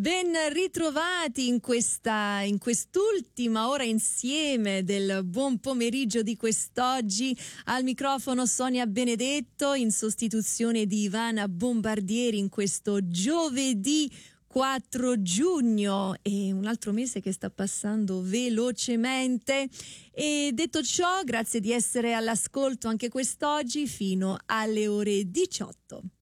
Ben ritrovati in quest'ultima ora insieme del buon pomeriggio di quest'oggi. Al microfono Sonia Benedetto in sostituzione di Ivana Bombardieri in questo giovedì 4 giugno, e un altro mese che sta passando velocemente. E detto ciò, grazie di essere all'ascolto anche quest'oggi fino alle ore 18.